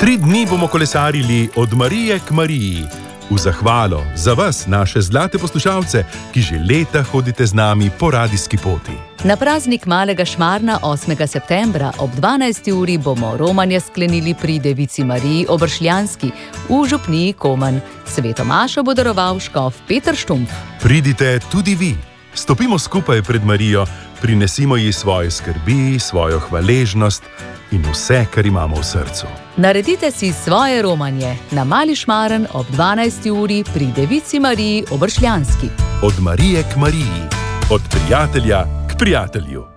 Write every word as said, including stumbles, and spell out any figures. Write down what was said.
Tri dni bomo kolesarili od Marije k Mariji. V zahvalo za vas, naše zlate poslušalce, ki že leta hodite z nami po radijski poti. Na praznik Malega Šmarna osmega septembra ob dvanajsti uri bomo romanje sklenili pri Devici Mariji Obršljanski v župniji Komen. Sveto mašo bo daroval škof Peter Štumpf. Pridite tudi vi. Stopimo skupaj pred Marijo, prinesimo ji svoje skrbi, svojo hvaležnost in vse, kar imamo v srcu. Naredite si svoje romanje na Mali Šmaren ob dvanajsti uri pri Devici Mariji Obršljanski. Od Marije k Mariji, od prijatelja k prijatelju.